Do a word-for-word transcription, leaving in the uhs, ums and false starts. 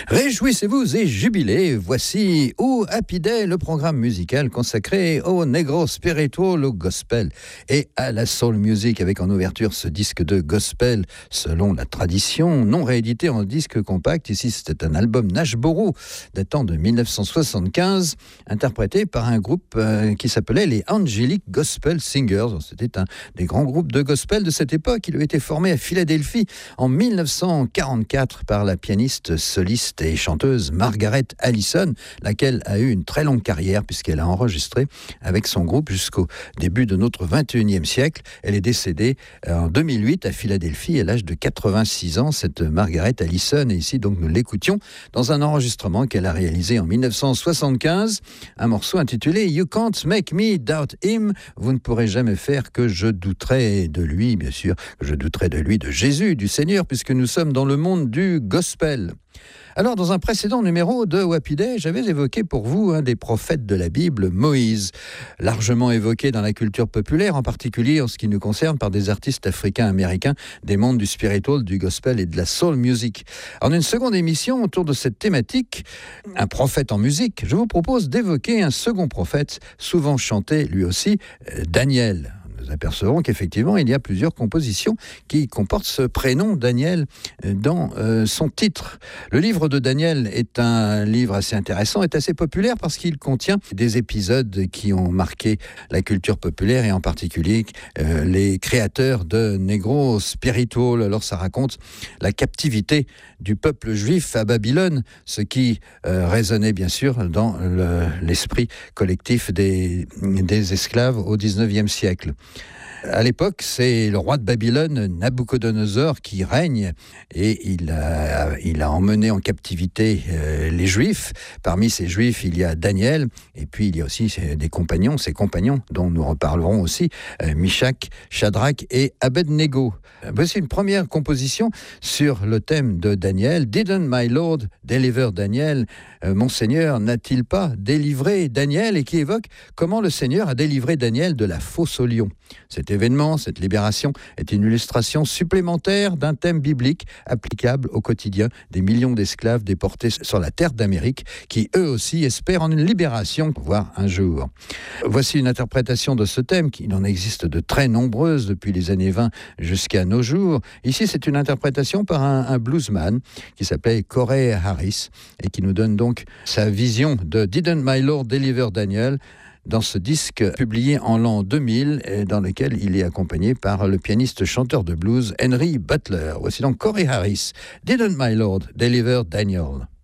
Réjouissez-vous et jubilez, voici Oh Happy Day, le programme musical consacré au negro spiritual, au gospel et à la soul music, avec en ouverture ce disque de gospel selon la tradition, non réédité en disque compact. Ici c'était un album Nashboro datant de dix-neuf cent soixante-quinze, interprété par un groupe euh, qui s'appelait les Angelic Gospel Singers. C'était un des grands groupes de gospel de cette époque. Il a été formé à Philadelphie en dix-neuf cent quarante-quatre par la pianiste soliste et chanteuse Margaret Allison, laquelle a eu une très longue carrière puisqu'elle a enregistré avec son groupe jusqu'au début de notre vingt et unième siècle. Elle est décédée en deux mille huit à Philadelphie à l'âge de quatre-vingt-six ans, cette Margaret Allison. Et ici, donc, nous l'écoutions dans un enregistrement qu'elle a réalisé en dix-neuf cent soixante-quinze, un morceau intitulé You Can't Make Me Doubt Him. Vous ne pourrez jamais faire que je douterai de lui, bien sûr, que je douterai de lui, de Jésus, du Seigneur, puisque nous sommes dans le monde du gospel. Alors, dans un précédent numéro de Happy Day, j'avais évoqué pour vous un des prophètes de la Bible, Moïse, largement évoqué dans la culture populaire, en particulier en ce qui nous concerne par des artistes africains-américains des mondes du spiritual, du gospel et de la soul music. En une seconde émission autour de cette thématique, un prophète en musique, je vous propose d'évoquer un second prophète, souvent chanté lui aussi, Daniel. Nous apercevrons qu'effectivement, il y a plusieurs compositions qui comportent ce prénom Daniel dans euh, son titre. Le livre de Daniel est un livre assez intéressant, est assez populaire parce qu'il contient des épisodes qui ont marqué la culture populaire et en particulier euh, les créateurs de Negro Spiritual. Alors ça raconte la captivité du peuple juif à Babylone, ce qui euh, résonnait bien sûr dans le, l'esprit collectif des, des esclaves au dix-neuvième siècle. À l'époque, c'est le roi de Babylone, Nabuchodonosor, qui règne et il a, il a emmené en captivité euh, les Juifs. Parmi ces Juifs, il y a Daniel et puis il y a aussi des compagnons, ses compagnons dont nous reparlerons aussi, euh, Mishak, Shadrach et Abednego. Voici une première composition sur le thème de Daniel. Didn't my Lord deliver Daniel? Euh, Mon Seigneur n'a-t-il pas délivré Daniel? Et qui évoque comment le Seigneur a délivré Daniel de la fosse au lion. Cet événement, cette libération, est une illustration supplémentaire d'un thème biblique applicable au quotidien des millions d'esclaves déportés sur la terre d'Amérique qui, eux aussi, espèrent en une libération, voire un jour. Voici une interprétation de ce thème, qui en existe de très nombreuses depuis les années vingt jusqu'à nos jours. Ici, c'est une interprétation par un, un bluesman qui s'appelait Corey Harris et qui nous donne donc sa vision de Didn't My Lord Deliver Daniel dans ce disque publié en l'an deux mille et dans lequel il est accompagné par le pianiste chanteur de blues Henry Butler. Voici donc Corey Harris, Didn't My Lord Deliver Daniel?